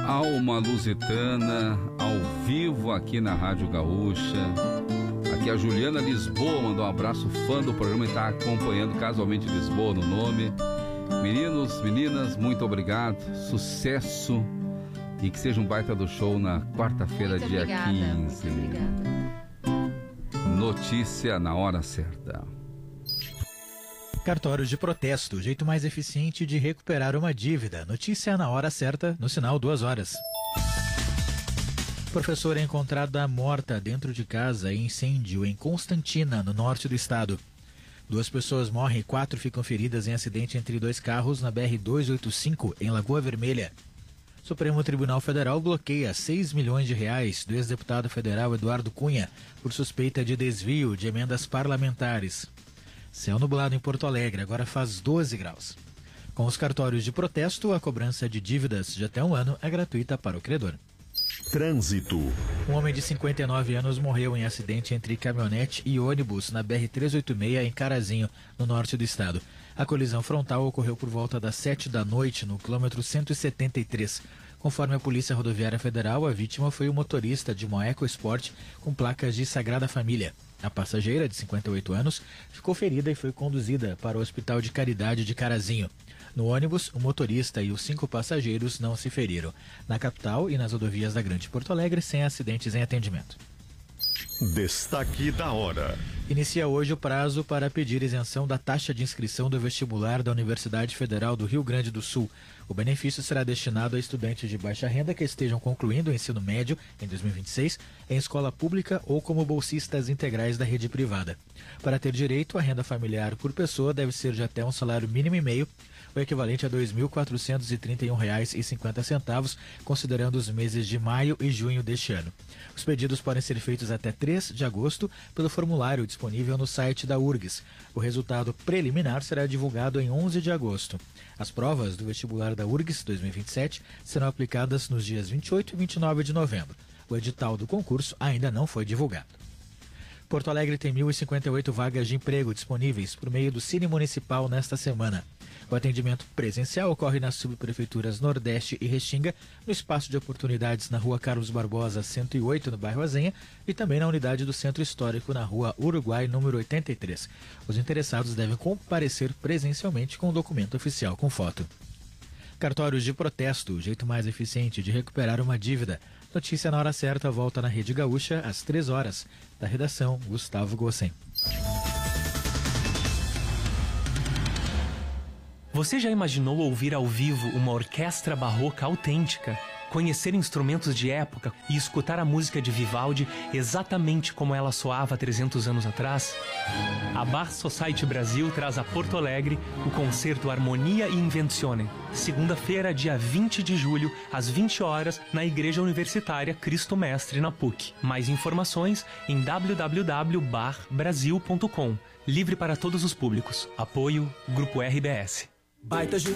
Alma Lusitana, ao vivo aqui na Rádio Gaúcha. Aqui a Juliana Lisboa mandou um abraço, fã do programa e está acompanhando Casualmente Lisboa no nome. Meninos, meninas, muito obrigado, sucesso e que seja um baita do show na quarta-feira, dia 15. Muito obrigada. Notícia na hora certa. Cartórios de protesto, o jeito mais eficiente de recuperar uma dívida. Notícia na hora certa, no sinal 2 horas. Professora é encontrada morta dentro de casa em incêndio em Constantina, no norte do estado. 2 pessoas morrem e 4 ficam feridas em acidente entre 2 carros na BR-285, em Lagoa Vermelha. Supremo Tribunal Federal bloqueia 6 milhões de reais do ex-deputado federal Eduardo Cunha por suspeita de desvio de emendas parlamentares. Céu nublado em Porto Alegre, agora faz 12 graus. Com os cartórios de protesto, a cobrança de dívidas de até 1 ano é gratuita para o credor. Trânsito. Um homem de 59 anos morreu em acidente entre caminhonete e ônibus na BR-386 em Carazinho, no norte do estado. A colisão frontal ocorreu por volta das 7 da noite, no quilômetro 173. Conforme a Polícia Rodoviária Federal, a vítima foi o motorista de uma EcoSport com placas de Sagrada Família. A passageira, de 58 anos, ficou ferida e foi conduzida para o Hospital de Caridade de Carazinho. No ônibus, o motorista e os 5 passageiros não se feriram. Na capital e nas rodovias da Grande Porto Alegre, sem acidentes em atendimento. Destaque da hora. Inicia hoje o prazo para pedir isenção da taxa de inscrição do vestibular da Universidade Federal do Rio Grande do Sul. O benefício será destinado a estudantes de baixa renda que estejam concluindo o ensino médio em 2026 em escola pública ou como bolsistas integrais da rede privada. Para ter direito, a renda familiar por pessoa deve ser de até um salário mínimo e meio, o equivalente a R$ 2.431,50, considerando os meses de maio e junho deste ano. Os pedidos podem ser feitos até 3 de agosto pelo formulário disponível no site da URGS. O resultado preliminar será divulgado em 11 de agosto. As provas do vestibular da URGS 2027 serão aplicadas nos dias 28 e 29 de novembro. O edital do concurso ainda não foi divulgado. Porto Alegre tem 1.058 vagas de emprego disponíveis por meio do Cine Municipal nesta semana. O atendimento presencial ocorre nas subprefeituras Nordeste e Restinga, no espaço de oportunidades na Rua Carlos Barbosa, 108, no bairro Azenha, e também na unidade do Centro Histórico, na Rua Uruguai, número 83. Os interessados devem comparecer presencialmente com o documento oficial com foto. Cartórios de protesto, o jeito mais eficiente de recuperar uma dívida. Notícia na hora certa, volta na Rede Gaúcha às 3 horas. Da redação, Gustavo Gossen. Você já imaginou ouvir ao vivo uma orquestra barroca autêntica? Conhecer instrumentos de época e escutar a música de Vivaldi exatamente como ela soava há 300 anos atrás? A Bar Society Brasil traz a Porto Alegre o concerto Harmonia e Invenzione, segunda-feira, dia 20 de julho, às 20 horas, na Igreja Universitária Cristo Mestre, na PUC. Mais informações em www.barbrasil.com. Livre para todos os públicos. Apoio Grupo RBS.